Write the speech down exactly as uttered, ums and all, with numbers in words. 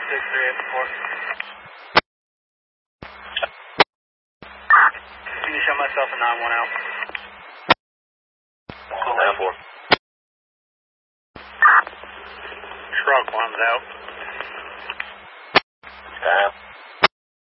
six three eight four. Can you show myself a nine one out? nine four. Truck one's out. Time.